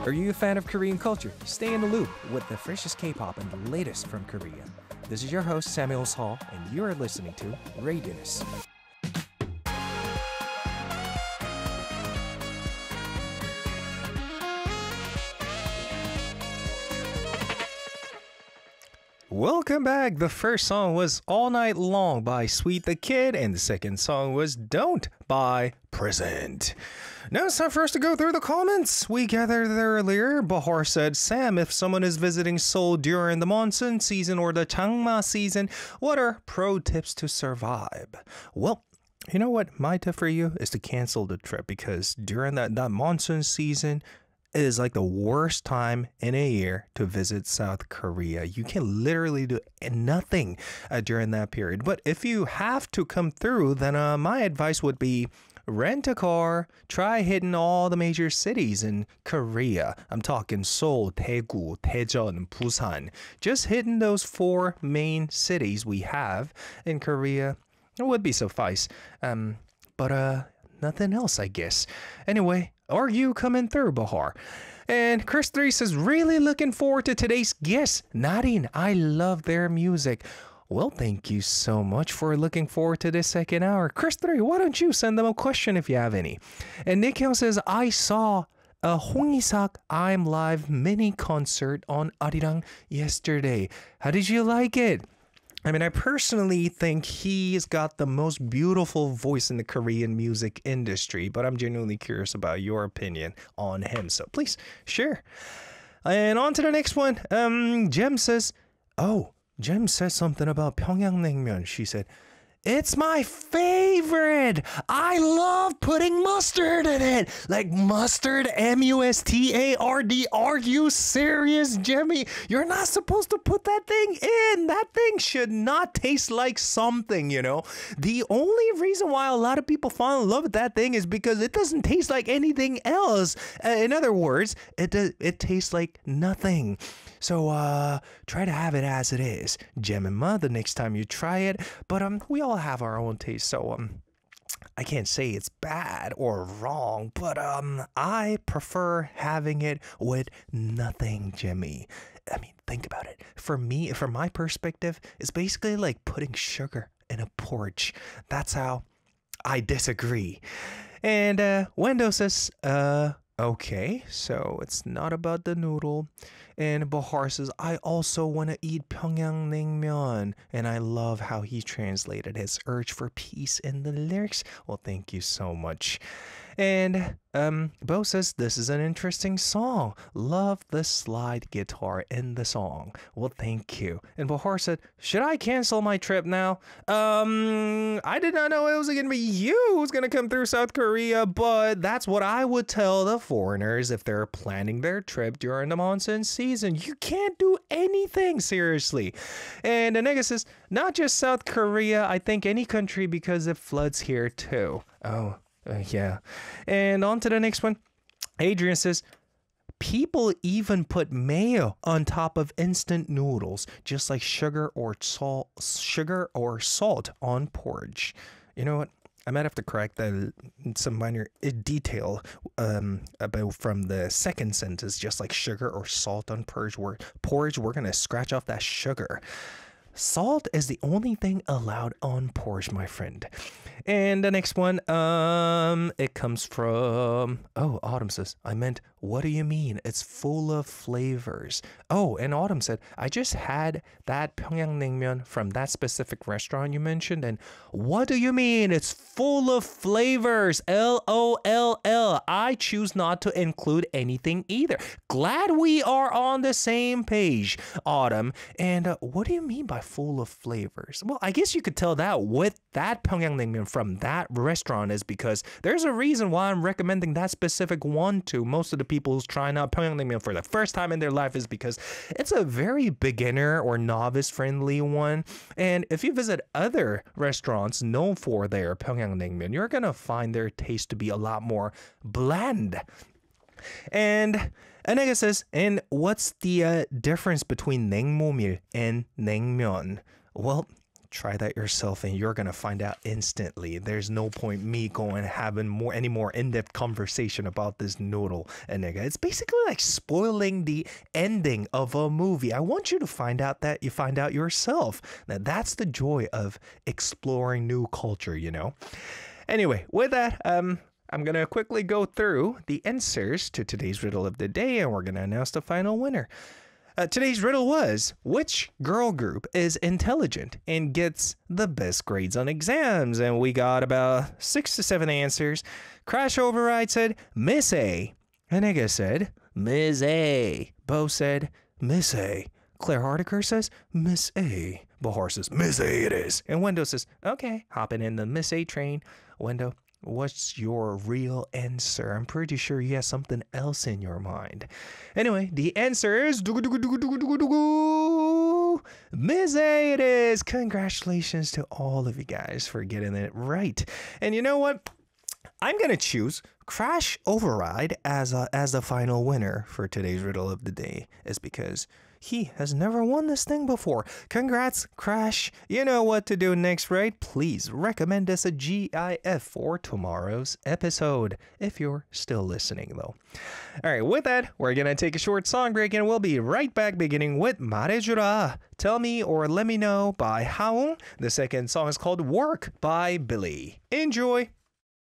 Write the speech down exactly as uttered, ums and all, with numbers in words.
Are you a fan of Korean culture? Stay in the loop with the freshest K-pop and the latest from Korea. This is your host Samuel Hall, and you are listening to Radius. Welcome back. The first song was All Night Long by Sweet the Kid, and the second song was Don't by Present. Now it's time for us to go through the comments. We gathered earlier. Bahar said, Sam, if someone is visiting Seoul during the monsoon season or the Changma season, what are pro tips to survive? Well, you know what? My tip for you is to cancel the trip, because during that, that monsoon season, it is like the worst time in a year to visit South Korea. You can literally do nothing uh, during that period. But if you have to come through, then uh, my advice would be rent a car, try hitting all the major cities in Korea. I'm talking Seoul, Daegu, Daejeon, Busan. Just hitting those four main cities we have in Korea, it would be suffice. Um, but uh, nothing else, I guess. Anyway, are you coming through, Bahar? And Chris three says, really looking forward to today's guest, Nadine. I love their music. Well, thank you so much for looking forward to this second hour. Chris three, why don't you send them a question if you have any? And Nick Hill says, I saw a Hong Isak I'm Live mini concert on Arirang yesterday. How did you like it? I mean, I personally think he's got the most beautiful voice in the Korean music industry, but I'm genuinely curious about your opinion on him. So please share. And on to the next one. Um, Jem says, oh, Jem says something about Pyongyang She said, it's my favorite. I love putting mustard in it. Like mustard, M U S T A R D. Are you serious, Jemmy? You're not supposed to put that thing in. That thing should not taste like something, you know? The only reason why a lot of people fall in love with that thing is because it doesn't taste like anything else. Uh, in other words, it does, it tastes like nothing. So uh, try to have it as it is, Gemma, the next time you try it. But um, we all have our own taste, so um, I can't say it's bad or wrong. But um, I prefer having it with nothing, Jimmy. I mean, think about it. For me, from my perspective, it's basically like putting sugar in a porridge. That's how I disagree. And uh, Wendo says, uh. Okay, so it's not about the noodle. And Bahar says, I also want to eat Pyongyang naengmyeon. And I love how he translated his urge for peace in the lyrics. Well, thank you so much. And um, Bo says, this is an interesting song. Love the slide guitar in the song. Well, thank you. And Bahar said, should I cancel my trip now? Um, I did not know it was going to be you who's going to come through South Korea, but that's what I would tell the foreigners if they're planning their trip during the monsoon season. You can't do anything, seriously. And Anega says, not just South Korea, I think any country, because it floods here too. Oh, Uh, yeah. And on to the next one. Adrian says, people even put mayo on top of instant noodles, just like sugar or salt, sugar or salt on porridge. You know what? I might have to correct that some minor detail um, about from the second sentence, just like sugar or salt on porridge. We're, porridge, we're going to scratch off that sugar. Salt is the only thing allowed on porridge, my friend. And the next one, um, it comes from, oh, Autumn says, I meant, what do you mean? It's full of flavors. Oh, and Autumn said, I just had that Pyongyang naengmyeon from that specific restaurant you mentioned. And what do you mean? It's full of flavors. L O L L. I choose not to include anything either. Glad we are on the same page, Autumn. And uh, what do you mean by full of flavors? Well, I guess you could tell that with that Pyongyang naengmyeon from that restaurant is because there's a reason why I'm recommending that specific one to most of the people who's trying out Pyongyang naengmyeon for the first time in their life, is because it's a very beginner or novice friendly one. And if you visit other restaurants known for their Pyongyang naengmyeon, you're gonna find their taste to be a lot more bland. And Anega says, and what's the uh, difference between naengmomil and naengmyeon? Well, try that yourself and you're gonna find out instantly. There's no point me going having more any more in-depth conversation about this noodle, Enega. It's basically like spoiling the ending of a movie. I want you to find out that you find out yourself. Now that's the joy of exploring new culture, you know. Anyway, with that, um I'm gonna quickly go through the answers to today's riddle of the day, and we're gonna announce the final winner. Uh, today's riddle was, which girl group is intelligent and gets the best grades on exams? And we got about six to seven answers. Crash Override said Miss A. Enega said Miss A. Bo said Miss A. Claire Hardiker says Miss A. Bahar says Miss A it is. And Wendo says, okay, hopping in the Miss A train. Wendo, what's your real answer? I'm pretty sure you have something else in your mind. Anyway, the answer is Miss A it is. Congratulations to all of you guys for getting it right. And you know what? I'm gonna choose Crash Override as a, as the final winner for today's riddle of the day, is because he has never won this thing before. Congrats, Crash. You know what to do next, right? Please recommend us a GIF for tomorrow's episode, if you're still listening, though. All right, with that, we're going to take a short song break, and we'll be right back, beginning with Marejura, Tell Me or Let Me Know by Haung. The second song is called Work by Billy. Enjoy.